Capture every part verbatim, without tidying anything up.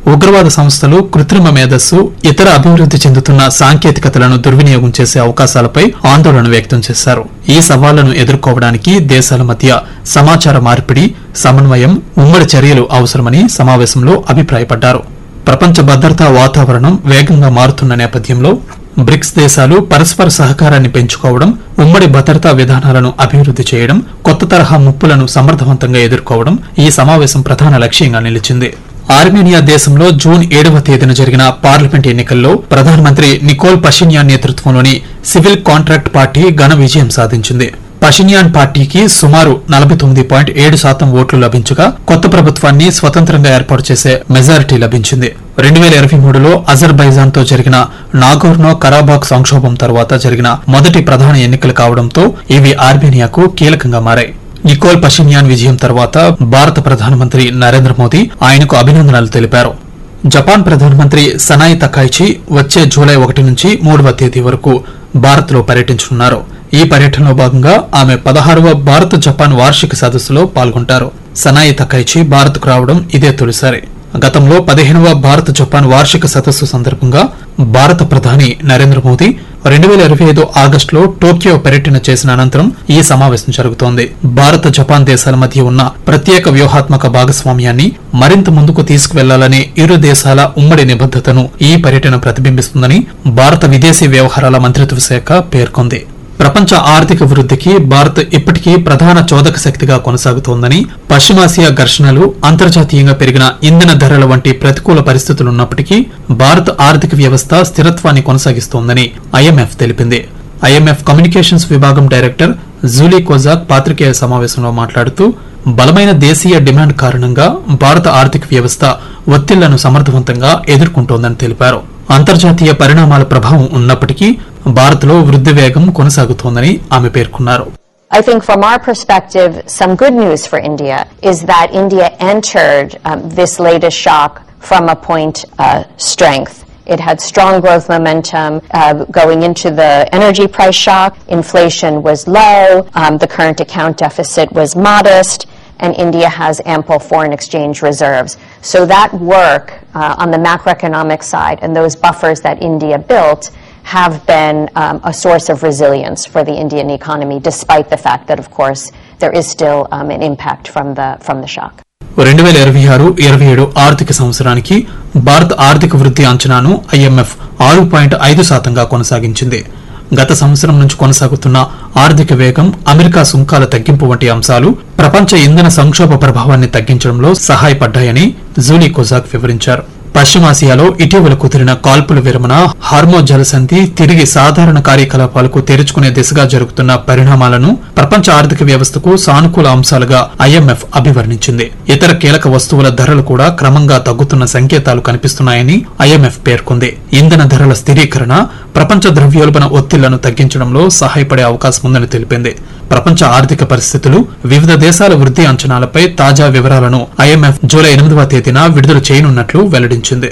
ఉగ్రవాద సంస్థలు కృత్రిమ మేధస్సు ఇతర అభివృద్ది చెందుతున్న సాంకేతికతలను దుర్వినియోగం చేసే అవకాశాలపై ఆందోళన వ్యక్తం చేశారు. ఈ సవాళ్లను ఎదుర్కోవడానికి దేశాల మధ్య సమాచార మార్పిడి, సమన్వయం, ఉమ్మడి చర్యలు అవసరమని సమావేశంలో అభిప్రాయపడ్డారు. ప్రపంచ భద్రతా వాతావరణం వేగంగా మారుతున్న నేపథ్యంలో బ్రిక్స్ దేశాలు పరస్పర సహకారాన్ని పెంచుకోవడం, ఉమ్మడి భద్రతా విధానాలను అభివృద్ది చేయడం, కొత్త తరహా ముప్పులను సమర్థవంతంగా ఎదుర్కోవడం ఈ సమావేశం ప్రధాన లక్ష్యంగా నిలిచింది. ఆర్మేనియా దేశంలో జూన్ ఏడవ తేదీన జరిగిన పార్లమెంట్ ఎన్నికల్లో ప్రధానమంత్రి నికోల్ పషిన్యాన్ నేతృత్వంలోని సివిల్ కాంట్రాక్ట్ పార్టీ ఘన విజయం సాధించింది. పషిన్యాన్ పార్టీకి సుమారు నలభై తొమ్మిది పాయింట్ ఏడు శాతం ఓట్లు లభించగా కొత్త ప్రభుత్వాన్ని స్వతంత్రంగా ఏర్పాటు చేసే మెజారిటీ లభించింది. రెండు వేల ఇరవై మూడులో అజర్బైజాన్ తో జరిగిన నాగోర్నో కరాబాక్ సంక్షోభం తర్వాత జరిగిన మొదటి ప్రధాన ఎన్నికలు కావడంతో ఇవి ఆర్మేనియాకు కీలకంగా మారాయి. నికోల్ పషిన్యాన్ విజయం తర్వాత భారత ప్రధానమంత్రి నరేంద్ర మోదీ ఆయనకు అభినందనలు తెలిపారు. జపాన్ ప్రధానమంత్రి సనాయి తకైచి వచ్చే జూలై ఒకటి నుంచి మూడవ తేదీ వరకు భారత్ లో పర్యటించనున్నారు. ఈ పర్యటనలో భాగంగా ఆమె పదహారవ భారత జపాన్ వార్షిక సదస్సులో పాల్గొంటారు. సనాయి తకైచి భారత్ కు రావడం ఇదే తొలిసారి. గతంలో పదిహేనవ భారత జపాన్ వార్షిక సదస్సు సందర్భంగా భారత ప్రధాని నరేంద్ర మోదీ రెండు వేల ఇరవై ఐదు ఆగస్టులో టోక్యో పర్యటన చేసిన అనంతరం ఈ సమావేశం జరుగుతోంది. భారత జపాన్ దేశాల మధ్య ఉన్న ప్రత్యేక వ్యూహాత్మక భాగస్వామ్యాన్ని మరింత ముందుకు తీసుకువెళ్లాలనే ఇరు దేశాల ఉమ్మడి నిబద్దతను ఈ పర్యటన ప్రతిబింబిస్తుందని భారత విదేశీ వ్యవహారాల మంత్రిత్వ శాఖ పేర్కొంది. ప్రపంచ ఆర్థిక వృద్ధికి భారత్ ఇప్పటికీ ప్రధాన చోదక శక్తిగా కొనసాగుతోందని, పశ్చిమాసియా ఘర్షణలు, అంతర్జాతీయంగా పెరిగిన ఇంధన ధరల వంటి ప్రతికూల పరిస్థితులున్నప్పటికీ భారత్ ఆర్థిక వ్యవస్థ స్థిరత్వాన్ని కొనసాగిస్తోందని ఐఎంఎఫ్ తెలిపింది. ఐఎంఎఫ్ కమ్యూనికేషన్స్ విభాగం డైరెక్టర్ జూలీ కోజాక్ పాత్రికేయ సమావేశంలో మాట్లాడుతూ బలమైన దేశీయ డిమాండ్ కారణంగా భారత ఆర్థిక వ్యవస్థ ఒత్తిళ్లను సమర్థవంతంగా ఎదుర్కొంటోందని తెలిపారు. అంతర్జాతీయ పరిణామాల ప్రభావం ఉన్నప్పటికీ భారత్లో వృద్ధి వేగం కొనసాగుతోందని ఆమె పేర్కొన్నారు. I think from our perspective, some good news for India is that India entered um, this latest shock from a point of uh, strength. It had strong growth momentum uh, going into the energy price shock. Inflation was low. Um, the current account deficit was modest. And India has ample foreign exchange reserves. So that work uh, on the macroeconomic side and those buffers that India built have been um, a source of resilience for the Indian economy, despite the fact that, of course, there is still um, an impact from the from the shock. రెండు వేల ఇరవై ఆరు ఇరవై ఏడు ఆర్థిక సంవత్సరానికి భారత ఆర్థిక వృద్ధి అంచనాను ఐఎంఎఫ్ ఆరు పాయింట్ ఐదు శాతంగా కొనసాగించింది. గత సంవత్సరం నుంచి కొనసాగుతున్న ఆర్థిక వేగం, అమెరికా సుంకాల తగ్గింపు వంటి అంశాలు ప్రపంచ ఇంధన సంక్షోభ ప్రభావాన్ని తగ్గించడంలో సహాయపడ్డాయని జూలీ కోజాక్ వివరించారు. పశ్చిమాసియాలో ఇటీవల కుదిరిన కాల్పుల విరమణ, హార్మో జలసంధి తిరిగి సాధారణ కార్యకలాపాలకు తెరుచుకునే దిశగా జరుగుతున్న పరిణామాలను ప్రపంచ ఆర్థిక వ్యవస్థకు సానుకూల అంశాలుగా ఐఎంఎఫ్ అభివర్ణించింది. ఇతర కీలక వస్తువుల ధరలు కూడా క్రమంగా తగ్గుతున్న సంకేతాలు కనిపిస్తున్నాయని ఐఎంఎఫ్ పేర్కొంది. ఇంధన ధరల స్థిరీకరణ ప్రపంచ ద్రవ్యోల్బణ ఒత్తిళ్లను తగ్గించడంలో సహాయపడే అవకాశం ఉందని తెలిపింది. ప్రపంచ ఆర్థిక పరిస్థితులు, వివిధ దేశాల వృద్ధి అంచనాలపై తాజా వివరాలను ఐఎంఎఫ్ జూలై ఎనిమిదవ తేదీన విడుదల చేయనున్నట్లు వెల్లడించింది.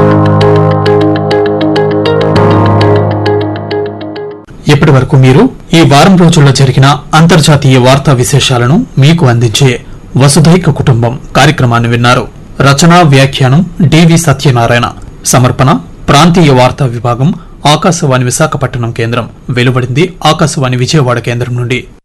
ఇప్పటి వరకు మీరు ఈ వారం రోజుల్లో జరిగిన అంతర్జాతీయ వార్తా విశేషాలను మీకు అందించే వసుధైక కుటుంబం కార్యక్రమాన్ని విన్నారు. రచన, వ్యాఖ్యానం డివి సత్యనారాయణ. సమర్పణ ప్రాంతీయ వార్తా విభాగం, ఆకాశవాణి విశాఖపట్నం కేంద్రం. వెలువడింది ఆకాశవాణి విజయవాడ కేంద్రం నుండి.